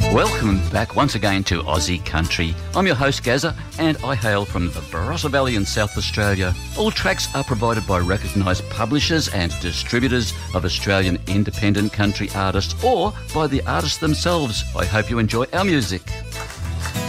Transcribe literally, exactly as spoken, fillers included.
Welcome back once again to Aussie Country. I'm your host Gazza and I hail from the Barossa Valley in South Australia. All tracks are provided by recognised publishers and distributors of Australian independent country artists or by the artists themselves. I hope you enjoy our music.